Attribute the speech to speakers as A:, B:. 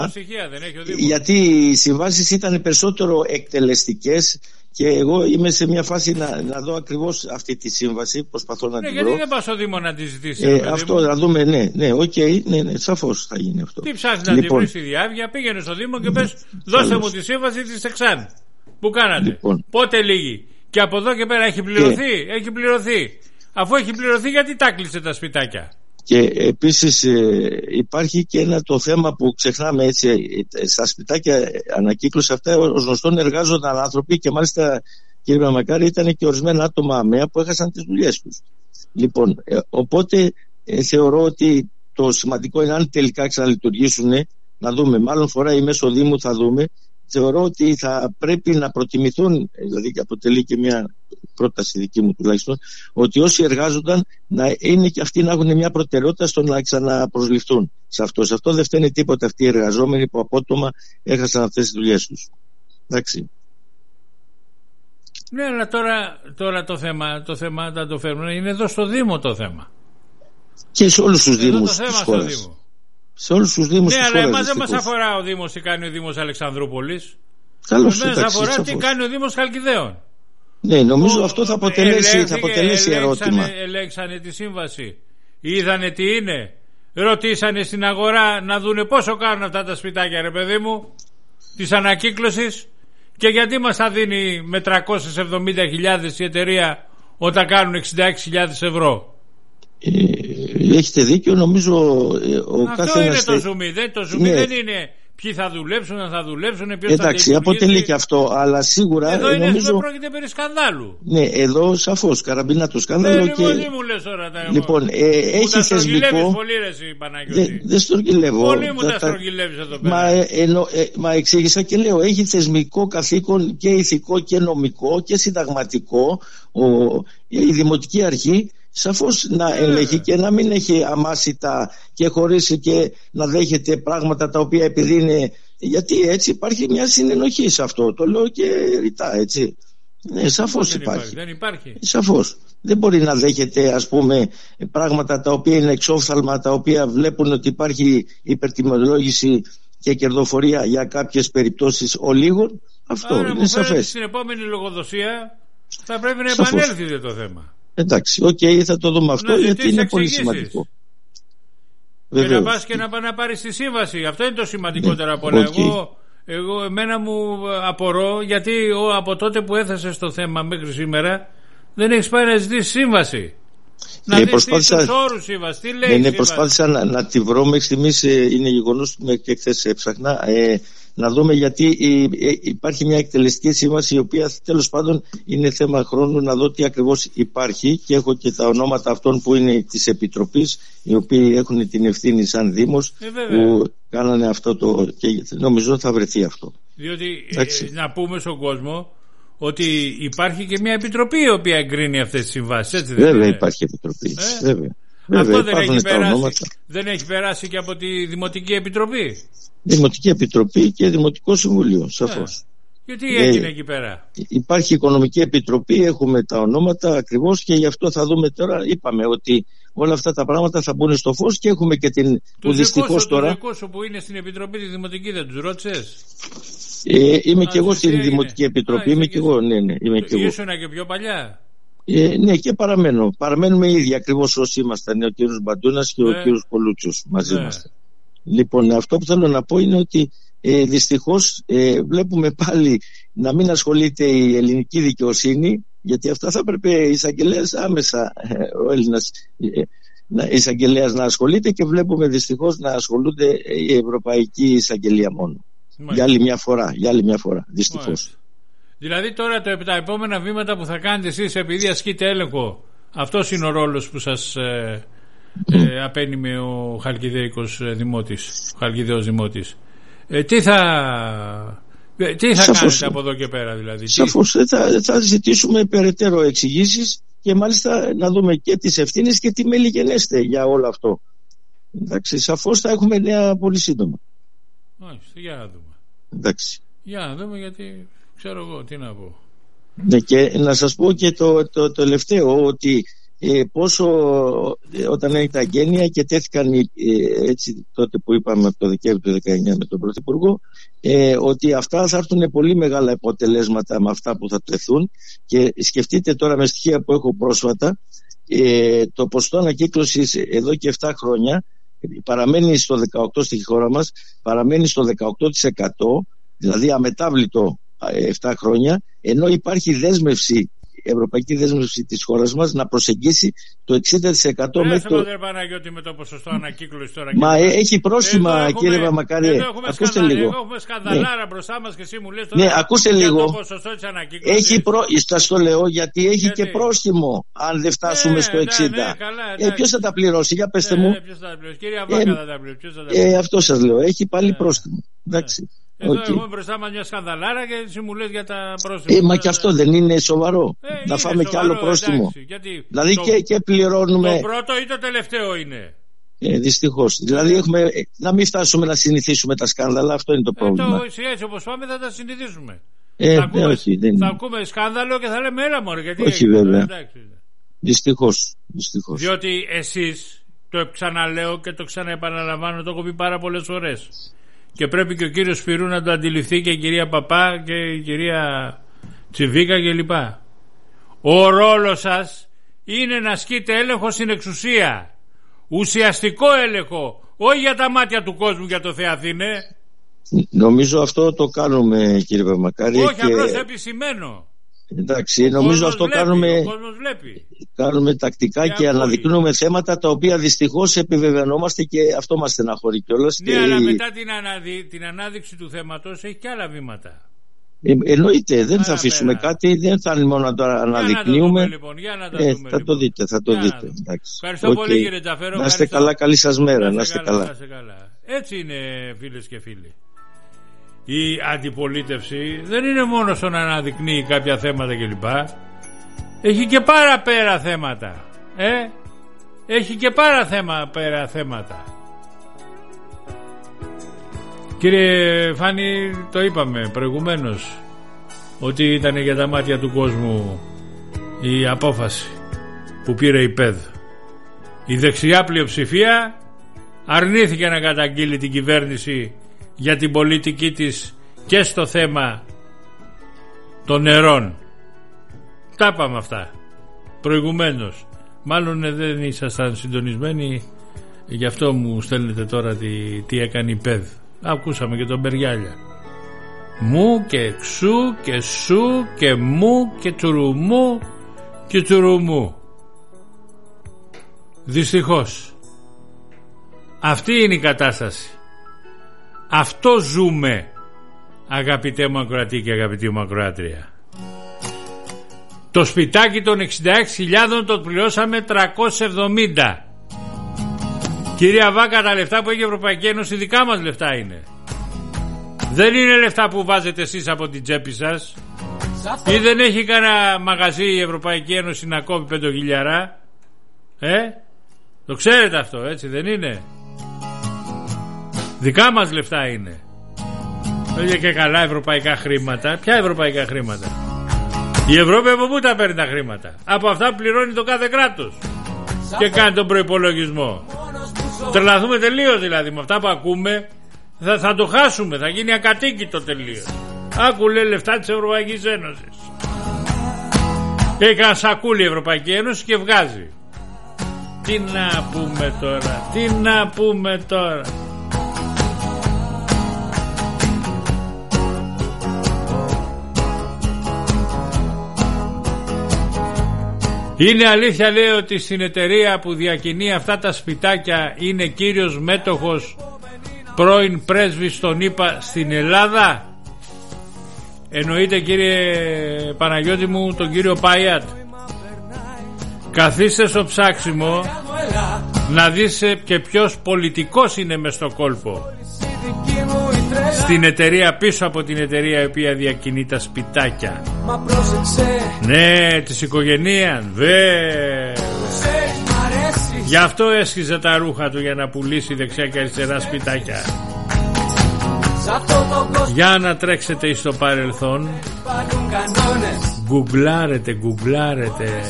A: Στοιχεία δεν έχει ο Δήμος.
B: Γιατί οι συμβάσεις ήταν περισσότερο εκτελεστικές και εγώ είμαι σε μια φάση να δω ακριβώς αυτή τη σύμβαση. Προσπαθώ να την βρω.
A: Γιατί δεν πας στο Δήμο να τη ζητήσεις?
B: Αυτό να δούμε, ναι, σαφώς θα γίνει αυτό.
A: Τι ψάχνεις να την βρεις στη διάβια? Πήγαινε στο Δήμο και πες δώστε μου τη σύμβαση της Εξάν που κάνατε. Πότε λίγη? Και από εδώ και πέρα έχει πληρωθεί? Έχει πληρωθεί. Αφού έχει πληρωθεί, γιατί τα κλείσε τα σπιτάκια?
B: Και επίσης υπάρχει και ένα το θέμα που ξεχνάμε, έτσι, στα σπιτάκια ανακύκλωση αυτά ως γνωστόν εργάζονταν άνθρωποι και μάλιστα, κύριε Μακάρη, ήταν και ορισμένα άτομα αμαία που έχασαν τις δουλειές τους. Λοιπόν, οπότε θεωρώ ότι το σημαντικό είναι αν τελικά ξαναλειτουργήσουν, να δούμε, μάλλον φορά ή μέσω Δήμου θα δούμε. Θεωρώ ότι θα πρέπει να προτιμηθούν, δηλαδή αποτελεί και μια πρόταση δική μου τουλάχιστον, ότι όσοι εργάζονταν να είναι και αυτοί να έχουν μια προτεραιότητα στο να ξαναπροσληφθούν σε αυτό. Σε αυτό δεν φταίνει τίποτα αυτοί οι εργαζόμενοι που απότομα έχασαν αυτές τις δουλειές τους. Εντάξει.
A: Ναι, αλλά τώρα το θέμα θα το φέρουμε. Είναι εδώ στο Δήμο το θέμα.
B: Και σε όλους τους Δήμους της χώρας. Σε όλους τους Δήμους της χώρας.
A: Ναι, αλλά εμάς δεν μας αφορά ο Δήμος τι κάνει ο Δήμος Αλεξανδρούπολης.
B: Καλώς,
A: μας αφορά τι κάνει ο Δήμος Χαλκιδαίων.
B: Ναι, νομίζω αυτό θα αποτελέσει ερώτημα.
A: Ελέγξανε τη σύμβαση, είδανε τι είναι, ρωτήσανε στην αγορά να δούνε πόσο κάνουν αυτά τα σπιτάκια, ρε παιδί μου, της ανακύκλωσης, και γιατί μας θα δίνει με 370.000 η εταιρεία όταν κάνουν 66.000 ευρώ.
B: Έχετε δίκιο, νομίζω
A: αυτό είναι το ζουμί. Το ζουμί δεν είναι ποιοι θα δουλέψουν, αν θα δουλέψουν, ποιος θα
B: εντάξει, αποτελεί και αυτό, αλλά σίγουρα
A: εδώ
B: νομίζω...
A: πρόκειται περί σκανδάλου.
B: Ναι, εδώ σαφώς καραμπίνα το σκάνδαλο.
A: Μου λες τώρα,
B: λοιπόν, έχει θεσμικό...
A: Πολύ ρε εσύ, Παναγιώτη.
B: Δεν στρογγυλεύω.
A: Πολύ μου τα στρογγυλεύεις εδώ πέρα.
B: Μα εξήγησα και λέω, έχει θεσμικό καθήκον και ηθικό και νομικό και συνταγματικό η Δημοτική Αρχή, σαφώς να ελέγχει και να μην έχει αμάσιτα και χωρίς και να δέχεται πράγματα τα οποία επειδή είναι, γιατί έτσι υπάρχει μια συνενοχή σε αυτό, το λέω και ρητά, έτσι. Ναι, σαφώς υπάρχει.
A: Δεν υπάρχει.
B: Σαφώς. Δεν μπορεί να δέχεται, ας πούμε, πράγματα τα οποία είναι εξόφθαλμα, τα οποία βλέπουν ότι υπάρχει υπερτιμολόγηση και κερδοφορία για κάποιες περιπτώσεις ολίγων. Αυτό είναι σαφές.
A: Στην επόμενη λογοδοσία θα πρέπει να επανέλθει το θέμα.
B: Εντάξει, θα το δούμε αυτό, γιατί είναι πολύ σημαντικό.
A: Και να πας και να πάρεις τη σύμβαση. Αυτό είναι το σημαντικότερο από όλα. Εγώ εμένα μου απορώ, γιατί από τότε που έθεσες το θέμα μέχρι σήμερα δεν έχεις πάει να ζητήσεις σύμβαση. Να δεις τους όρους σύμβαση. Τι λέει σύμβαση.
B: Προσπάθησα να τη βρω μέχρι στιγμής. Είναι γεγονός και χθες έψαχνα να δούμε, γιατί υπάρχει μια εκτελεστική σύμβαση η οποία τέλος πάντων είναι θέμα χρόνου να δω τι ακριβώς υπάρχει, και έχω και τα ονόματα αυτών που είναι της Επιτροπής, οι οποίοι έχουν την ευθύνη σαν Δήμος που κάνανε αυτό και νομίζω θα βρεθεί αυτό.
A: Διότι να πούμε στον κόσμο ότι υπάρχει και μια επιτροπή η οποία εγκρίνει αυτές τις συμβάσεις, έτσι δεν
B: βέβαια
A: είναι?
B: Υπάρχει επιτροπή.
A: Αυτό δεν έχει περάσει και από τη Δημοτική Επιτροπή.
B: Δημοτική Επιτροπή και Δημοτικό Συμβούλιο, σαφώς.
A: Και τι έγινε εκεί πέρα?
B: Υπάρχει Οικονομική Επιτροπή, έχουμε τα ονόματα ακριβώς, και γι' αυτό θα δούμε τώρα. Είπαμε ότι όλα αυτά τα πράγματα θα μπουν στο φως, και έχουμε και την που δυστυχώς τώρα.
A: Τους δικούς σου που είναι στην Επιτροπή τη Δημοτική, δεν τους ρώτησες?
B: Είμαι και εγώ στην Δημοτική Επιτροπή. Είμαι και εγώ, ναι.
A: Ήσουνα και πιο παλιά.
B: Ναι, και παραμένουμε οι ίδιοι ακριβώς όσοι ήμασταν, ο κύριος Μπαντούνας και ο κύριος Πολούτσος μαζί είμαστε. Λοιπόν, αυτό που θέλω να πω είναι ότι δυστυχώς βλέπουμε πάλι να μην ασχολείται η ελληνική δικαιοσύνη, γιατί αυτά θα έπρεπε η εισαγγελέας άμεσα, ο Έλληνας εισαγγελέας να ασχολείται, και βλέπουμε δυστυχώς να ασχολούνται η Ευρωπαϊκή Εισαγγελία μόνο. Για άλλη μια φορά, δυστυχώς.
A: Δηλαδή τώρα τα επόμενα βήματα που θα κάνετε εσείς, επειδή ασκείτε έλεγχο, αυτός είναι ο ρόλος που σας απένιμε ο Χαλκιδαίος Δημότης. Τι θα κάνετε από εδώ και πέρα, δηλαδή?
B: Σαφώς θα ζητήσουμε περαιτέρω εξηγήσεις, και μάλιστα να δούμε και τις ευθύνες και τι μέλη γενέστε για όλο αυτό. Εντάξει, σαφώς θα έχουμε νέα πολύ σύντομα.
A: Για να δούμε.
B: Εντάξει.
A: Για να δούμε, γιατί ξέρω εγώ τι να πω.
B: Ναι, και να σας πω και το τελευταίο, ότι πόσο όταν έγινε τα γένεια και τέθηκαν έτσι τότε που είπαμε από το Δεκέμβριο του 19 με τον Πρωθυπουργό, ότι αυτά θα έρθουν πολύ μεγάλα αποτελέσματα με αυτά που θα τεθούν. Και σκεφτείτε τώρα με στοιχεία που έχω πρόσφατα, το ποσοστό ανακύκλωσης εδώ και 7 χρόνια παραμένει στο 18% στη χώρα μας, παραμένει στο 18%, δηλαδή αμετάβλητο 7 χρόνια, ενώ υπάρχει δέσμευση, ευρωπαϊκή δέσμευση της χώρας μας να προσεγγίσει το 60% μέχρι το...
A: Παναγιώτη, με το ποσοστό ανακύκλωσης τώρα.
B: Μα έχει πρόστιμα, κύριε Βαμακάρη.
A: Ακούστε λίγο. Έχουμε σκανδαλάρα μπροστά μας και εσύ μου λες τώρα.
B: Ναι, ακούστε λίγο.
A: Το ποσοστό της ανακύκλωσης.
B: Σας το λέω γιατί έχει και πρόστιμο αν δεν φτάσουμε στο 60. Ποιος θα τα πληρώσει, για πέστε μου.
A: Ποιος θα τα πληρώσει, κύριε Βάκα θα τα πληρώσει.
B: Αυτό σας λέω, έχει πάλι πρόστιμο. Εντάξει.
A: Εδώ έχουμε μπροστά μας μια σκανδαλάρα και εσύ μου λες για τα πρόστιμα.
B: Μα και αυτό δεν είναι σοβαρό. Να φάμε κι άλλο πρόστιμο. Δηλαδή και πληρώνουμε.
A: Το πρώτο ή το τελευταίο είναι.
B: Δυστυχώς. Δηλαδή έχουμε, να μην φτάσουμε να συνηθίσουμε τα σκάνδαλα, αυτό είναι το πρόβλημα.
A: Έτσι όπως πάμε θα τα συνηθίσουμε. Θα ακούμε σκάνδαλο και θα λέμε έλα μωρέ. Γιατί
B: όχι βέβαια. Δυστυχώς.
A: Διότι εσείς, το ξαναλέω και το ξαναεπαναλαμβάνω, το έχω πει πάρα πολλές φορές. Και πρέπει και ο κύριος Σπυρού να το αντιληφθεί και η κυρία Παπά και η κυρία Τσιβίκα κλπ. Ο ρόλος σας είναι να ασκείτε έλεγχο στην εξουσία. Ουσιαστικό έλεγχο. Όχι για τα μάτια του κόσμου για το Θεαθήνε.
B: Νομίζω αυτό το κάνουμε, κύριε Παπαμακάρη.
A: Όχι, απλώς επισημαίνω.
B: Εντάξει, νομίζω αυτό κάνουμε τακτικά και αναδεικνύουμε θέματα τα οποία δυστυχώς επιβεβαιωνόμαστε και αυτό μας στεναχωρεί κιόλας.
A: Ναι, αλλά μετά την ανάδειξη του θέματος έχει και άλλα βήματα.
B: Εννοείται, δεν θα αφήσουμε κάτι, δεν θα είναι μόνο να το αναδεικνύουμε. Θα το δείτε.
A: Ευχαριστώ πολύ, κύριε Τζαφέρο.
B: Να είστε καλά, καλή σας μέρα. Να είστε καλά.
A: Έτσι είναι, φίλες και φίλοι. Η αντιπολίτευση δεν είναι μόνο στο να αναδεικνύει κάποια θέματα κλπ. Έχει και παραπέρα θέματα. Έχει και παραπέρα θέματα. Κύριε Φάνη, το είπαμε προηγουμένως ότι ήταν για τα μάτια του κόσμου η απόφαση που πήρε η ΠΕΔ. Η δεξιά πλειοψηφία αρνήθηκε να καταγγείλει την κυβέρνηση για την πολιτική της και στο θέμα των νερών. Τα είπαμε αυτά προηγουμένως. Μάλλον δεν ήσασταν συντονισμένοι, γι' αυτό μου στέλνετε τώρα τι έκανε η ΠΕΔ. Ακούσαμε και τον Μπεριάλια. Μου και ξου και σου και μου και τσουρουμού και τσουρουμού. Δυστυχώς αυτή είναι η κατάσταση. Αυτό ζούμε, αγαπητέ μου ακροατή και αγαπητή μου ακροάτρια. Το σπιτάκι των 66.000 το πληρώσαμε 370. Κυρία Βάκα, τα λεφτά που έχει η Ευρωπαϊκή Ένωση δικά μας λεφτά είναι. Δεν είναι λεφτά που βάζετε εσείς από την τσέπη σας. Ή δεν έχει κανένα μαγαζί η Ευρωπαϊκή Ένωση να κόβει 5.000. Το ξέρετε αυτό, έτσι δεν είναι? Δικά μας λεφτά είναι. Όχι και καλά ευρωπαϊκά χρήματα. Ποια ευρωπαϊκά χρήματα? Η Ευρώπη από πού τα παίρνει τα χρήματα? Από αυτά που πληρώνει το κάθε κράτος και κάνει τον προϋπολογισμό. Τρελαθούμε τελείως δηλαδή. Με αυτά που ακούμε θα το χάσουμε. Θα γίνει ακατοίκητο τελείως. Άκου λέει λεφτά της Ευρωπαϊκής Ένωσης. Έχει ένα σακούλι η Ευρωπαϊκή Ένωση και βγάζει. Τι να πούμε τώρα. Είναι αλήθεια, λέει, ότι στην εταιρεία που διακινεί αυτά τα σπιτάκια είναι κύριος μέτοχος πρώην πρέσβης των ΗΠΑ στην Ελλάδα? Εννοείται, κύριε Παναγιώτη μου, τον κύριο Παϊάτ? Καθίστε στο ψάξιμο να δεις και ποιος πολιτικός είναι μες στο κόλπο στην εταιρεία, πίσω από την εταιρεία η οποία διακινεί τα σπιτάκια. Ναι, της οικογενείας, γι' αυτό έσχιζε τα ρούχα του για να πουλήσει δεξιά και αριστερά σπιτάκια. Για να τρέξετε εις το παρελθόν, γκουγκλάρετε